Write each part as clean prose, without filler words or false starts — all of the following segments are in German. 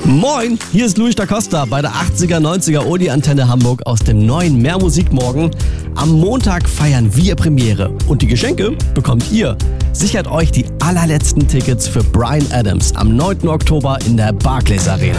Moin, hier ist Luis da Costa bei der 80er, 90er Oldie-Antenne Hamburg aus dem neuen Mehr Musik morgen. Am Montag feiern wir Premiere und die Geschenke bekommt ihr. Sichert euch die allerletzten Tickets für Bryan Adams am 9. Oktober in der Barclays Arena.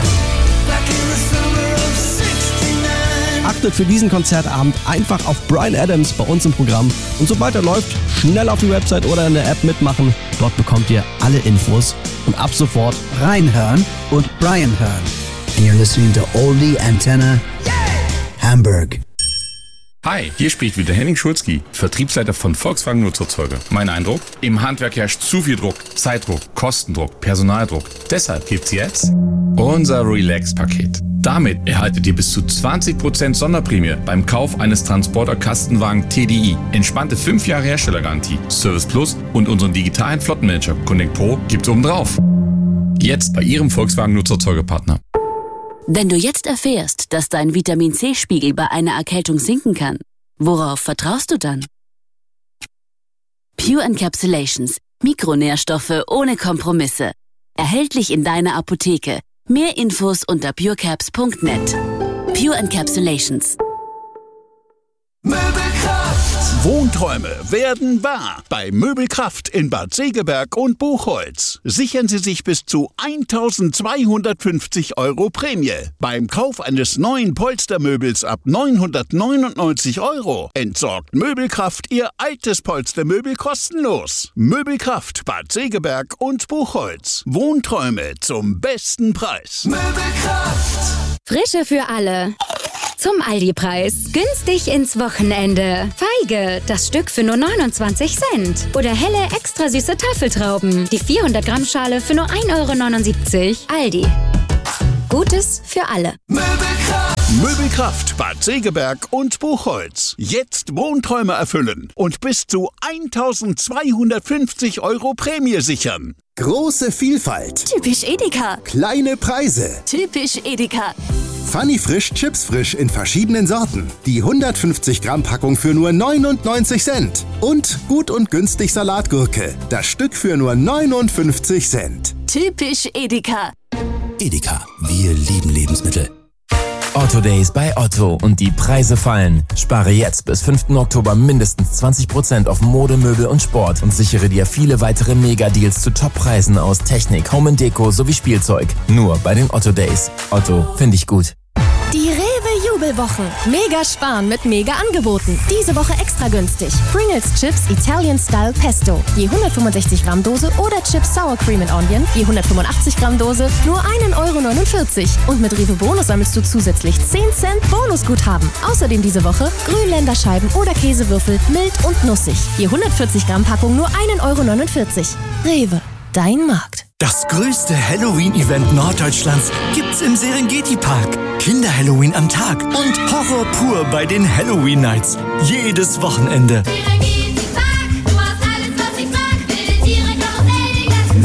Achtet für diesen Konzertabend einfach auf Bryan Adams bei uns im Programm und sobald er läuft, schnell auf die Website oder in der App mitmachen. Dort bekommt ihr alle Infos und ab sofort reinhören und Bryan hören. And you're listening to Oldie Antenne Hamburg. Hi, hier spricht wieder Henning Schulzki, Vertriebsleiter von Volkswagen Nutzfahrzeuge. Mein Eindruck? Im Handwerk herrscht zu viel Druck, Zeitdruck, Kostendruck, Personaldruck. Deshalb gibt's jetzt unser Relax-Paket. Damit erhaltet ihr bis zu 20% Sonderprämie beim Kauf eines Transporter-Kastenwagen TDI, entspannte 5 Jahre Herstellergarantie, Service Plus und unseren digitalen Flottenmanager Connect Pro gibt's obendrauf. Jetzt bei Ihrem Volkswagen Nutzfahrzeugepartner. Wenn du jetzt erfährst, dass dein Vitamin-C-Spiegel bei einer Erkältung sinken kann, worauf vertraust du dann? Pure Encapsulations. Mikronährstoffe ohne Kompromisse. Erhältlich in deiner Apotheke. Mehr Infos unter purecaps.net. Pure Encapsulations. Wohnträume werden wahr bei Möbelkraft in Bad Segeberg und Buchholz. Sichern Sie sich bis zu 1.250 € Prämie. Beim Kauf eines neuen Polstermöbels ab 999 € entsorgt Möbelkraft Ihr altes Polstermöbel kostenlos. Möbelkraft Bad Segeberg und Buchholz. Wohnträume zum besten Preis. Möbelkraft. Frische für alle. Zum Aldi-Preis. Günstig ins Wochenende. Feige, das Stück für nur 29 Cent. Oder helle, extra süße Tafeltrauben. Die 400-Gramm-Schale für nur 1,79 €. Aldi. Gutes für alle. Möbelkraft Bad Segeberg und Buchholz. Jetzt Wohnträume erfüllen und bis zu 1.250 € Prämie sichern. Große Vielfalt. Typisch Edeka. Kleine Preise. Typisch Edeka. Funny Frisch Chips Frisch in verschiedenen Sorten. Die 150 Gramm Packung für nur 99 Cent. Und gut und günstig Salatgurke. Das Stück für nur 59 Cent. Typisch Edeka. Edeka, wir lieben Lebensmittel. Otto Days bei Otto und die Preise fallen. Spare jetzt bis 5. Oktober mindestens 20% auf Mode, Möbel und Sport und sichere dir viele weitere Mega-Deals zu Top-Preisen aus Technik, Home & Deko sowie Spielzeug. Nur bei den Otto Days. Otto, finde ich gut. Die Rewe-Jubelwochen. Mega sparen mit Mega-Angeboten. Diese Woche extra günstig. Pringles Chips Italian Style Pesto. Je 165 Gramm Dose oder Chips Sour Cream and Onion. Je 185 Gramm Dose. Nur 1,49 €. Und mit Rewe Bonus sammelst du zusätzlich 10 Cent Bonusguthaben. Außerdem diese Woche Grünländerscheiben oder Käsewürfel mild und nussig. Je 140 Gramm Packung nur 1,49 €. Rewe. Dein Markt. Das größte Halloween-Event Norddeutschlands gibt's im Serengeti-Park. Kinder-Halloween am Tag und Horror pur bei den Halloween-Nights. Jedes Wochenende. Serengeti-Park, du hast alles, was ich mag. Wilde Tiere, Karussell, den ganzen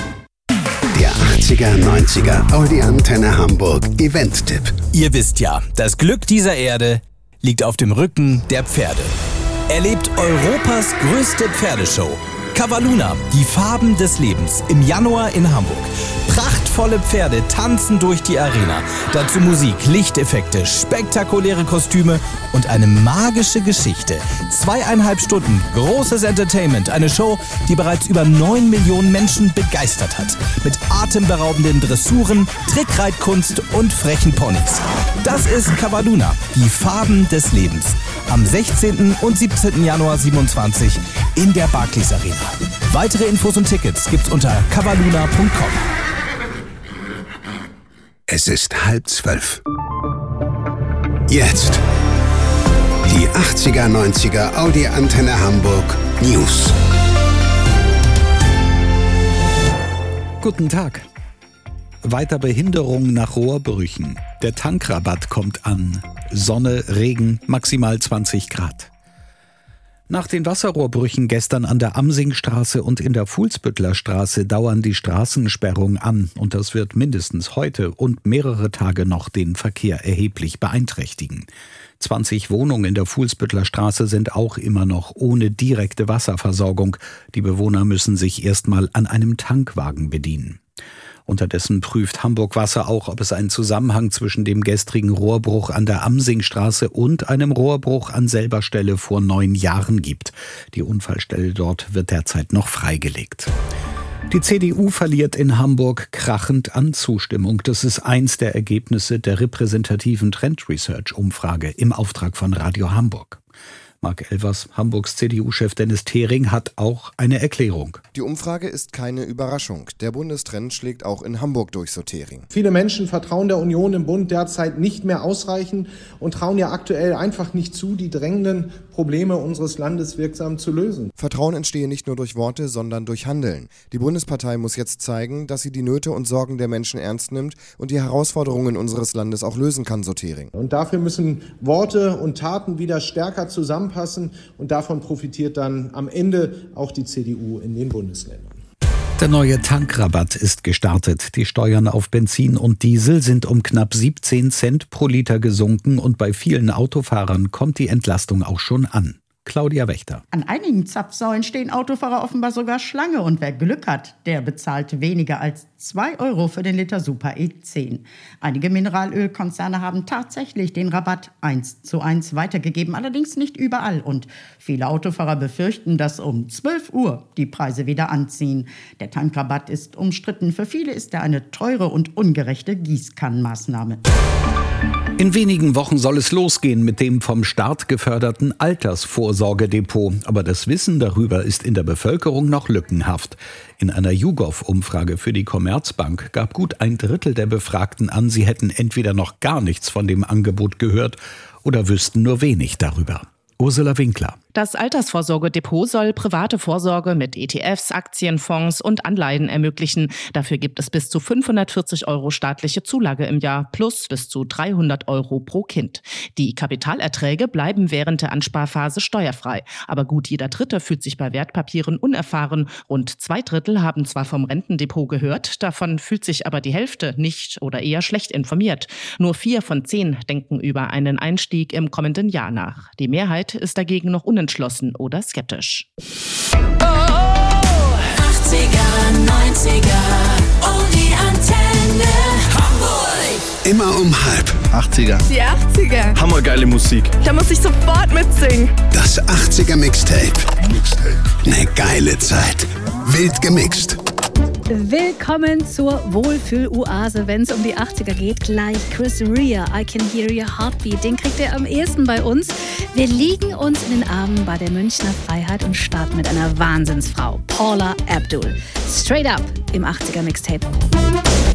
Tag. Der 80er, 90er Oldie Antenne Hamburg Event-Tipp. Ihr wisst ja, das Glück dieser Erde liegt auf dem Rücken der Pferde. Erlebt Europas größte Pferdeshow. Cavalluna, die Farben des Lebens, im Januar in Hamburg. Prachtvolle Pferde tanzen durch die Arena. Dazu Musik, Lichteffekte, spektakuläre Kostüme und eine magische Geschichte. 2,5 Stunden, großes Entertainment, eine Show, die bereits über 9 Millionen Menschen begeistert hat. Mit atemberaubenden Dressuren, Trickreitkunst und frechen Ponys. Das ist Cavalluna, die Farben des Lebens. Am 16. und 17. Januar 27 in der Barclays Arena. Weitere Infos und Tickets gibt's unter cavalluna.com. Es ist 11:30. Jetzt die 80er, 90er Oldie Antenne Hamburg News. Guten Tag. Weiter Behinderung nach Rohrbrüchen. Der Tankrabatt kommt an. Sonne, Regen, maximal 20 Grad. Nach den Wasserrohrbrüchen gestern an der Amsingstraße und in der Fuhlsbüttler Straße dauern die Straßensperrungen an und das wird mindestens heute und mehrere Tage noch den Verkehr erheblich beeinträchtigen. 20 Wohnungen in der Fuhlsbüttler Straße sind auch immer noch ohne direkte Wasserversorgung. Die Bewohner müssen sich erstmal an einem Tankwagen bedienen. Unterdessen prüft Hamburg Wasser auch, ob es einen Zusammenhang zwischen dem gestrigen Rohrbruch an der Amsingstraße und einem Rohrbruch an selber Stelle vor 9 Jahren gibt. Die Unfallstelle dort wird derzeit noch freigelegt. Die CDU verliert in Hamburg krachend an Zustimmung. Das ist eins der Ergebnisse der repräsentativen Trend Research-Umfrage im Auftrag von Radio Hamburg. Marc Elvers, Hamburgs CDU-Chef Dennis Thering, hat auch eine Erklärung. Die Umfrage ist keine Überraschung. Der Bundestrend schlägt auch in Hamburg durch, so Thering. Viele Menschen vertrauen der Union im Bund derzeit nicht mehr ausreichend und trauen ja aktuell einfach nicht zu, die drängenden Probleme unseres Landes wirksam zu lösen. Vertrauen entstehe nicht nur durch Worte, sondern durch Handeln. Die Bundespartei muss jetzt zeigen, dass sie die Nöte und Sorgen der Menschen ernst nimmt und die Herausforderungen unseres Landes auch lösen kann, so Thering. Und dafür müssen Worte und Taten wieder stärker zusammenpassen und davon profitiert dann am Ende auch die CDU in den Bundesländern. Der neue Tankrabatt ist gestartet. Die Steuern auf Benzin und Diesel sind um knapp 17 Cent pro Liter gesunken und bei vielen Autofahrern kommt die Entlastung auch schon an. Claudia Wächter. An einigen Zapfsäulen stehen Autofahrer offenbar sogar Schlange und wer Glück hat, der bezahlt weniger als 2 € für den Liter Super E10. Einige Mineralölkonzerne haben tatsächlich den Rabatt 1:1 weitergegeben, allerdings nicht überall und viele Autofahrer befürchten, dass um 12 Uhr die Preise wieder anziehen. Der Tankrabatt ist umstritten, für viele ist er eine teure und ungerechte Gießkannenmaßnahme. In wenigen Wochen soll es losgehen mit dem vom Staat geförderten Altersvorsorgedepot. Aber das Wissen darüber ist in der Bevölkerung noch lückenhaft. In einer YouGov-Umfrage für die Commerzbank gab gut 1/3 der Befragten an, sie hätten entweder noch gar nichts von dem Angebot gehört oder wüssten nur wenig darüber. Ursula Winkler. Das Altersvorsorgedepot soll private Vorsorge mit ETFs, Aktienfonds und Anleihen ermöglichen. Dafür gibt es bis zu 540 € staatliche Zulage im Jahr plus bis zu 300 € pro Kind. Die Kapitalerträge bleiben während der Ansparphase steuerfrei. Aber gut jeder Dritte fühlt sich bei Wertpapieren unerfahren. Rund 2/3 haben zwar vom Rentendepot gehört, davon fühlt sich aber die Hälfte nicht oder eher schlecht informiert. Nur 4 von 10 denken über einen Einstieg im kommenden Jahr nach. Die Mehrheit ist dagegen noch unentschlossen oder skeptisch. 80er, 90er, die Antenne Hamburg. Immer um 7:30. 80er. Die 80er. Hammergeile Musik. Da muss ich sofort mitsingen. Das 80er Mixtape. Eine geile Zeit. Wild gemixt. Willkommen zur Wohlfühl-Oase, wenn es um die 80er geht. Gleich Chris Rea, I Can Hear Your Heartbeat. Den kriegt ihr am ehesten bei uns. Wir liegen uns in den Armen bei der Münchner Freiheit und starten mit einer Wahnsinnsfrau, Paula Abdul. Straight Up im 80er Mixtape.